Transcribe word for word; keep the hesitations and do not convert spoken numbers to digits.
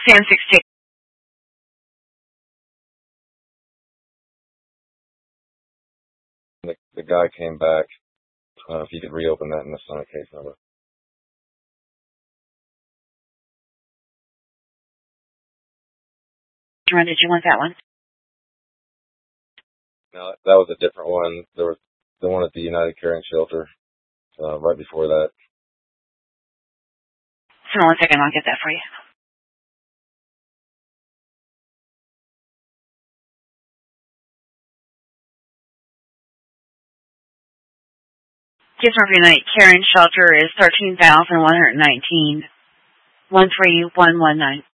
Sam sixteen. The, the guy came back. Uh, if you could reopen that and assign a case number. Did you want that one? No, that was a different one. There was the one at the United Caring Shelter uh, right before that. Hold on one second, I'll get that for you. Case number United Caring Shelter is thirteen thousand one hundred nineteen. one three one one nine.